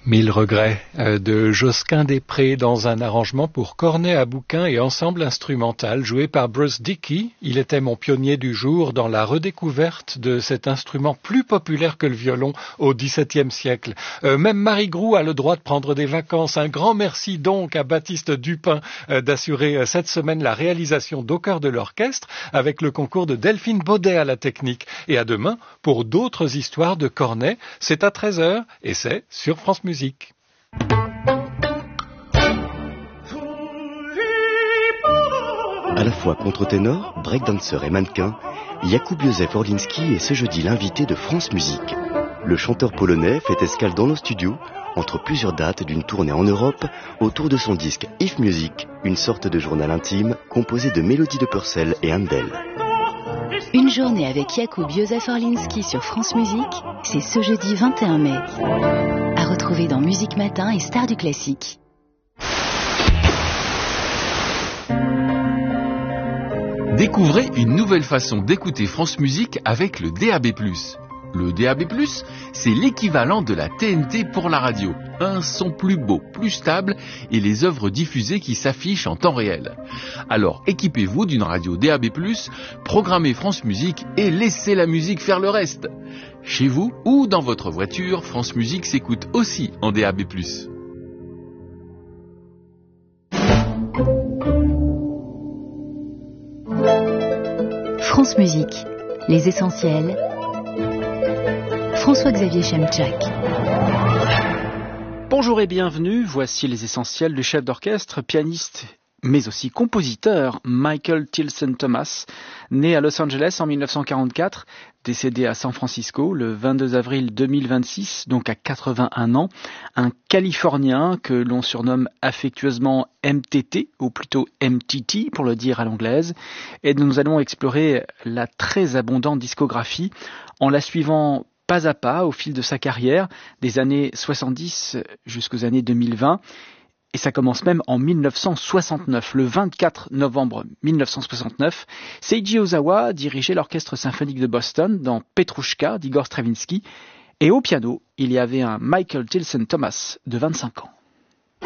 Mille regrets de Josquin Després dans un arrangement pour cornet à bouquin et ensemble instrumental joué par Bruce Dickey. Il était mon pionnier du jour dans la redécouverte de cet instrument plus populaire que le violon au XVIIe siècle. Même Marie Groux a le droit de prendre des vacances. Un grand merci donc à Baptiste Dupin d'assurer cette semaine la réalisation d'Au cœur de l'orchestre avec le concours de Delphine Baudet à la technique. Et à demain pour d'autres histoires de cornet. C'est à 13h et c'est sur France Musique. À la fois contre-ténor, breakdancer et mannequin, Jakub Józef Orliński est ce jeudi l'invité de France Musique. Le chanteur polonais fait escale dans nos studios entre plusieurs dates d'une tournée en Europe autour de son disque If Music, une sorte de journal intime composé de mélodies de Purcell et Handel. Une journée avec Jakub Józef Orliński sur France Musique, c'est ce jeudi 21 mai. À retrouver dans Musique Matin et Stars du Classique. Découvrez une nouvelle façon d'écouter France Musique avec le DAB+. Le DAB+, c'est l'équivalent de la TNT pour la radio. Un son plus beau, plus stable et les œuvres diffusées qui s'affichent en temps réel. Alors équipez-vous d'une radio DAB+, programmez France Musique et laissez la musique faire le reste. Chez vous ou dans votre voiture, France Musique s'écoute aussi en DAB+. France Musique, les essentiels. François-Xavier Chemchak. Bonjour et bienvenue, voici les essentiels du chef d'orchestre, pianiste mais aussi compositeur Michael Tilson Thomas, né à Los Angeles en 1944, décédé à San Francisco le 22 avril 2026, donc à 81 ans, un Californien que l'on surnomme affectueusement MTT, ou plutôt MTT pour le dire à l'anglaise, et nous allons explorer la très abondante discographie en la suivant pas à pas au fil de sa carrière, des années 70 jusqu'aux années 2020, et ça commence même en 1969, le 24 novembre 1969. Seiji Ozawa dirigeait l'orchestre symphonique de Boston dans Petrouchka d'Igor Stravinsky, et au piano, il y avait un Michael Tilson Thomas de 25 ans.